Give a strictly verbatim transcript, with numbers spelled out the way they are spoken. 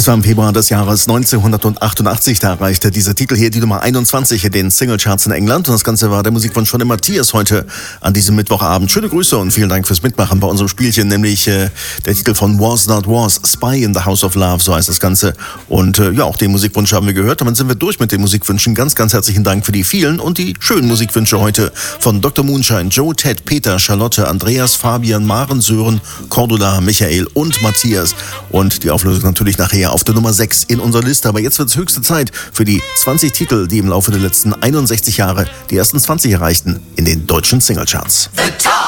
Es war im Februar des Jahres neunzehnhundertachtundachtzig, da erreichte dieser Titel hier die Nummer einundzwanzig in den Singlecharts in England. Und das Ganze war der Musikwunsch von dem Matthias heute an diesem Mittwochabend. Schöne Grüße und vielen Dank fürs Mitmachen bei unserem Spielchen, nämlich äh, der Titel von Was Not Was, Spy in the House of Love, so heißt das Ganze. Und äh, ja, auch den Musikwunsch haben wir gehört. Damit sind wir durch mit den Musikwünschen. Ganz, ganz herzlichen Dank für die vielen und die schönen Musikwünsche heute von Doktor Moonshine, Joe, Ted, Peter, Charlotte, Andreas, Fabian, Maren, Sören, Cordula, Michael und Matthias. Und die Auflösung natürlich nachher auf der Nummer sechs in unserer Liste. Aber jetzt wird es höchste Zeit für die zwanzig Titel, die im Laufe der letzten einundsechzig Jahre die ersten zwanzig erreichten in den deutschen Singlecharts.